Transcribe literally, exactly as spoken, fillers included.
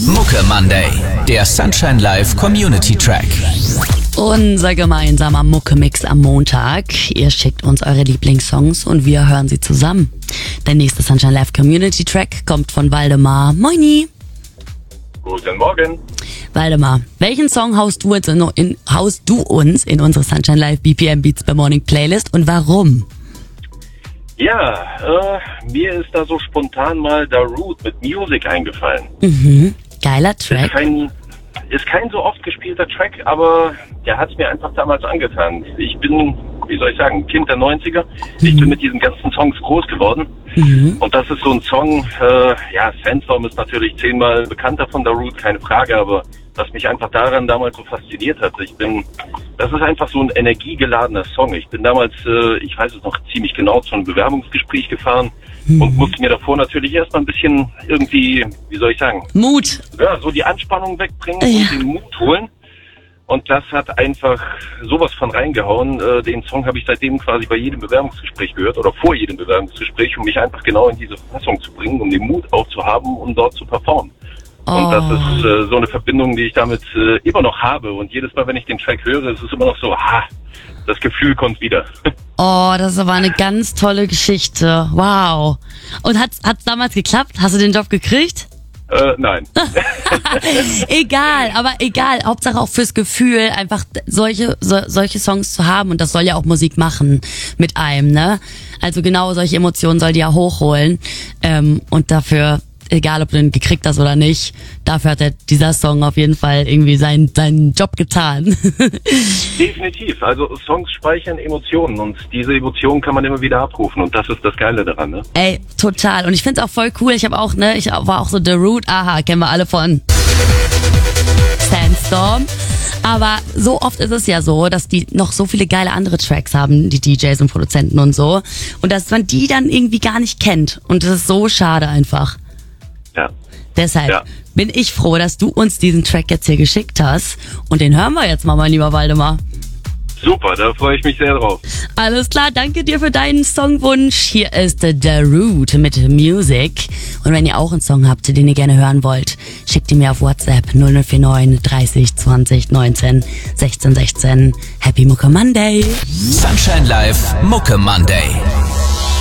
Mucke Monday, der Sunshine Live Community Track. Unser gemeinsamer Mucke-Mix am Montag. Ihr schickt uns eure Lieblingssongs und wir hören sie zusammen. Der nächste Sunshine Live Community Track kommt von Waldemar. Moini! Guten Morgen. Waldemar, welchen Song haust du, jetzt in, in, haust du uns in unsere Sunshine Live B P M Beats per Morning Playlist und warum? Ja, äh, mir ist da so spontan mal Darude mit Music eingefallen. Mhm, geiler Track. Ist kein, ist kein so oft gespielter Track, aber der hat es mir einfach damals angetan. Ich bin, wie soll ich sagen, Kind der neunziger. Mhm. Ich bin mit diesen ganzen Songs groß geworden. Mhm. Und das ist so ein Song, äh, ja, Sandstorm ist natürlich zehnmal bekannter von Darude, keine Frage, aber was mich einfach daran damals so fasziniert hat, ich bin, das ist einfach so ein energiegeladener Song. Ich bin damals, äh, ich weiß es noch ziemlich genau, zu einem Bewerbungsgespräch gefahren mhm. und musste mir davor natürlich erstmal ein bisschen irgendwie, wie soll ich sagen? Mut. Ja, so die Anspannung wegbringen ja. und den Mut holen. Und das hat einfach sowas von reingehauen. Äh, den Song habe ich seitdem quasi bei jedem Bewerbungsgespräch gehört oder vor jedem Bewerbungsgespräch, um mich einfach genau in diese Fassung zu bringen, um den Mut auch zu haben, um dort zu performen. Oh. Und das ist äh, so eine Verbindung, die ich damit äh, immer noch habe. Und jedes Mal, wenn ich den Track höre, ist es immer noch so, ah, das Gefühl kommt wieder. Oh, das ist aber eine ganz tolle Geschichte. Wow. Und hat's, hat's damals geklappt? Hast du den Job gekriegt? Äh, nein. Egal, aber egal. Hauptsache auch fürs Gefühl, einfach solche so, solche Songs zu haben. Und das soll ja auch Musik machen mit einem, ne? Also genau solche Emotionen soll die ja hochholen. Ähm, und dafür, egal ob du den gekriegt hast oder nicht, dafür hat der, dieser Song auf jeden Fall irgendwie seinen, seinen Job getan. Definitiv. Also Songs speichern Emotionen und diese Emotionen kann man immer wieder abrufen und das ist das Geile daran, ne? Ey, total. Und ich find's auch voll cool. Ich habe auch, ne, ich war auch so Darude, aha, kennen wir alle von Sandstorm. Aber so oft ist es ja so, dass die noch so viele geile andere Tracks haben, die D Js und Produzenten und so. Und dass man die dann irgendwie gar nicht kennt. Und das ist so schade einfach. Ja. Deshalb ja. bin ich froh, dass du uns diesen Track jetzt hier geschickt hast. Und den hören wir jetzt mal, mein lieber Waldemar. Super, da freue ich mich sehr drauf. Alles klar, danke dir für deinen Songwunsch. Hier ist Darude mit Music. Und wenn ihr auch einen Song habt, den ihr gerne hören wollt, schickt ihn mir auf WhatsApp null null vier neun dreißig zwanzig neunzehn sechzehn sechzehn. Happy Mucke Monday. Sunshine Live Mucke Monday.